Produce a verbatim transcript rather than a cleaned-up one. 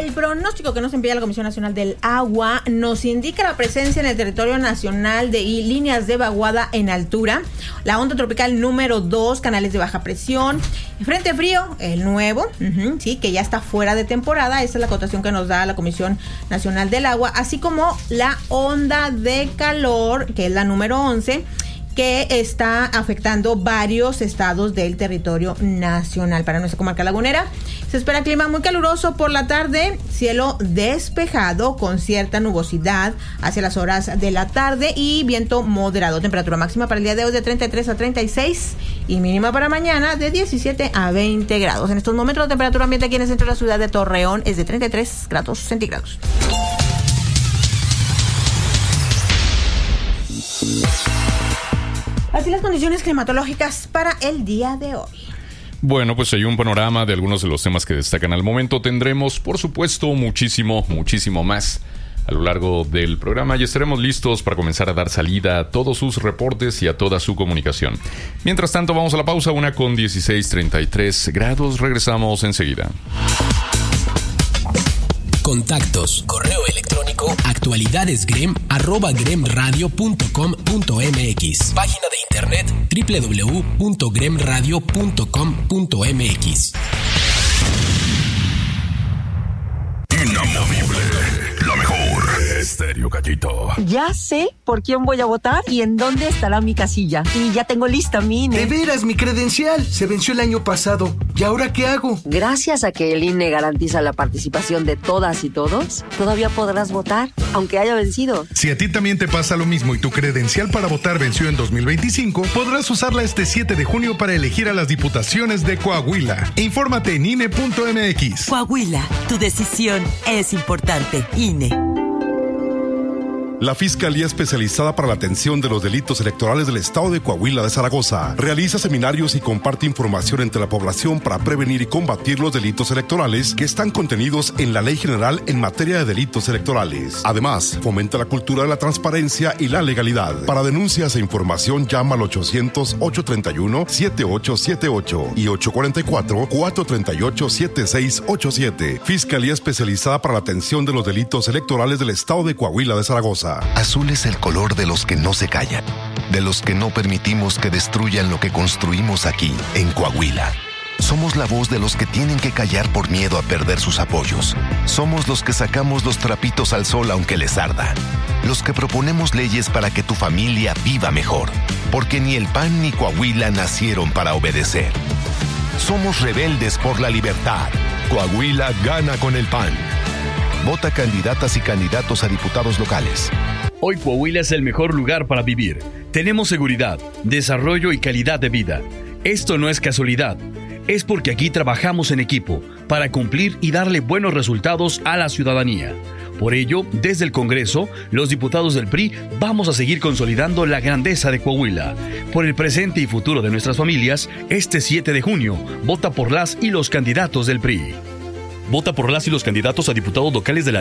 El pronóstico que nos envía la Comisión Nacional del Agua nos indica la presencia en el territorio nacional de líneas de vaguada en altura, la onda tropical número dos, canales de baja presión, frente frío, el nuevo, uh-huh, sí, que ya está fuera de temporada. Esa es la acotación que nos da la Comisión Nacional del Agua, así como la onda de calor, que es la número once, que está afectando varios estados del territorio nacional. Para nuestra comarca lagunera se espera clima muy caluroso por la tarde, cielo despejado con cierta nubosidad hacia las horas de la tarde y viento moderado. Temperatura máxima para el día de hoy de treinta y tres a treinta y seis y mínima para mañana de diecisiete a veinte grados. En estos momentos la temperatura ambiente aquí en el centro de la ciudad de Torreón es de treinta y tres grados centígrados. Así las condiciones climatológicas para el día de hoy. Bueno, pues hay un panorama de algunos de los temas que destacan al momento. Tendremos, por supuesto, muchísimo, muchísimo más a lo largo del programa y estaremos listos para comenzar a dar salida a todos sus reportes y a toda su comunicación. Mientras tanto, vamos a la pausa, una con dieciséis, treinta y tres grados. Regresamos enseguida. Contactos, correo electrónico, actualidadesgrem, arroba gremradio punto com punto mx. Página de internet, doble u doble u doble u punto gremradio punto com punto mx. Inamovible, la mejor. Estéreo Gallito. Ya sé por quién voy a votar y en dónde estará mi casilla. Y ya tengo lista mi I N E. De veras, mi credencial se venció el año pasado. ¿Y ahora qué hago? Gracias a que el I N E garantiza la participación de todas y todos, todavía podrás votar, aunque haya vencido. Si a ti también te pasa lo mismo y tu credencial para votar venció en dos mil veinticinco, podrás usarla este siete de junio para elegir a las diputaciones de Coahuila. Infórmate en I N E punto m x. Coahuila, tu decisión es importante. I N E. La Fiscalía Especializada para la Atención de los Delitos Electorales del Estado de Coahuila de Zaragoza realiza seminarios y comparte información entre la población para prevenir y combatir los delitos electorales que están contenidos en la Ley General en materia de delitos electorales. Además, fomenta la cultura de la transparencia y la legalidad. Para denuncias e información llama al ochocientos, ochocientos treinta y uno, setenta y ocho setenta y ocho y ochocientos cuarenta y cuatro, cuatrocientos treinta y ocho, setenta y seis ochenta y siete. Fiscalía Especializada para la Atención de los Delitos Electorales del Estado de Coahuila de Zaragoza. Azul es el color de los que no se callan, de los que no permitimos que destruyan lo que construimos aquí, en Coahuila. Somos la voz de los que tienen que callar por miedo a perder sus apoyos. Somos los que sacamos los trapitos al sol aunque les arda. Los que proponemos leyes para que tu familia viva mejor. Porque ni el P A N ni Coahuila nacieron para obedecer. Somos rebeldes por la libertad. Coahuila gana con el P A N. Vota candidatas y candidatos a diputados locales. Hoy Coahuila es el mejor lugar para vivir. Tenemos seguridad, desarrollo y calidad de vida. Esto no es casualidad. Es porque aquí trabajamos en equipo para cumplir y darle buenos resultados a la ciudadanía. Por ello, desde el Congreso, los diputados del P R I vamos a seguir consolidando la grandeza de Coahuila. Por el presente y futuro de nuestras familias, este siete de junio, vota por las y los candidatos del P R I. Vota por las y los candidatos a diputados locales de la